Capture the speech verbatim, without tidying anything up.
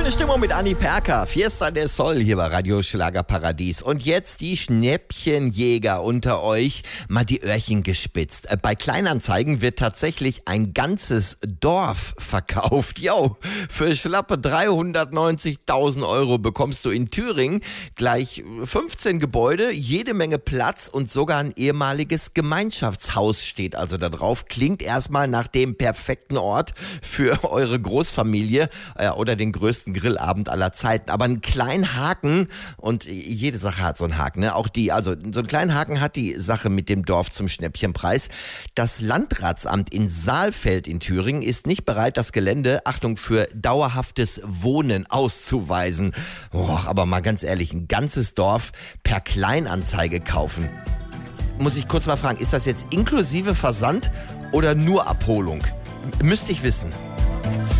Schöne Stimmung mit Anni Perka. Fiesta del Sol hier bei Radio Schlagerparadies. Und jetzt die Schnäppchenjäger unter euch. Mal die Öhrchen gespitzt. Bei Kleinanzeigen wird tatsächlich ein ganzes Dorf verkauft. Jo, für schlappe dreihundertneunzigtausend Euro bekommst du in Thüringen gleich fünfzehn Gebäude, jede Menge Platz und sogar ein ehemaliges Gemeinschaftshaus steht also da drauf. Klingt erstmal nach dem perfekten Ort für eure Großfamilie äh, oder den größten Grillabend aller Zeiten. Aber einen kleinen Haken, und jede Sache hat so einen Haken, ne? Auch die, also so einen kleinen Haken hat die Sache mit dem Dorf zum Schnäppchenpreis. Das Landratsamt in Saalfeld in Thüringen ist nicht bereit, das Gelände, Achtung, für dauerhaftes Wohnen auszuweisen. Boah, aber mal ganz ehrlich, ein ganzes Dorf per Kleinanzeige kaufen. Muss ich kurz mal fragen, ist das jetzt inklusive Versand oder nur Abholung? Müsste ich wissen.